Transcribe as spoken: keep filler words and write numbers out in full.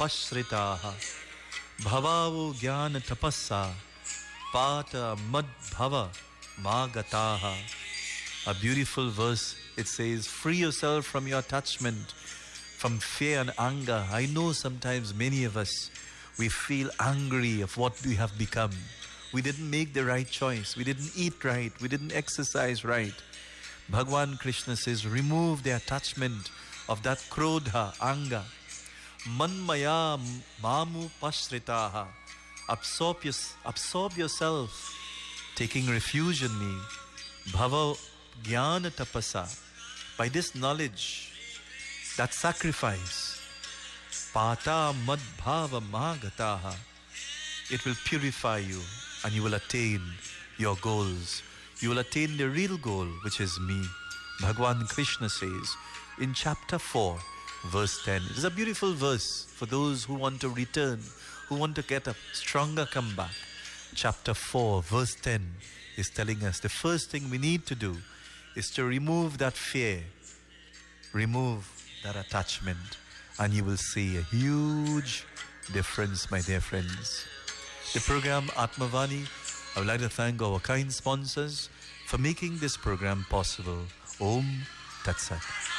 pashritaha bhavavo jnana tapassa pata madbhava magataha. A beautiful verse. It says, free yourself from your attachment, from fear and anger. I know sometimes many of us, we feel angry of what we have become. We didn't make the right choice. We didn't eat right. We didn't exercise right. Bhagwan Krishna says, remove the attachment of that krodha, anger. Manmaya mamu pashritaha. Absorb, your, absorb yourself, taking refuge in me. Bhava jnana tapasa. By this knowledge, that sacrifice, pata madbhava magataha, it will purify you and you will attain your goals. You will attain the real goal, which is me. Bhagwan Krishna says in chapter four, verse ten. It is a beautiful verse for those who want to return, who want to get a stronger comeback. Chapter four, verse ten is telling us the first thing we need to do is to remove that fear, remove that attachment, and you will see a huge difference, my dear friends. The program Atmavani, I would like to thank our kind sponsors for making this program possible. Om Tat Sat.